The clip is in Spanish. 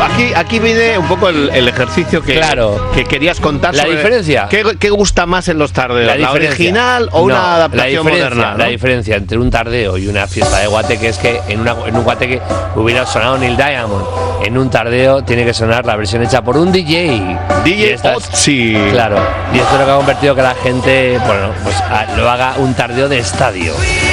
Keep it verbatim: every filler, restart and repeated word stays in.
aquí, aquí viene un poco el, el ejercicio que, claro. que querías contar. La sobre diferencia. ¿qué, ¿Qué gusta más en los tardeos? ¿La, ¿La original o no, una adaptación la moderna? ¿No? La diferencia entre un tardeo y una fiesta de guateque es que en, una, en un guateque hubiera sonado Neil Diamond. En un tardeo tiene que sonar la versión hecha por un D J. D J Otzi. Claro. Y esto es lo que ha convertido que la gente, bueno, pues a, lo haga un tardeo de estadio.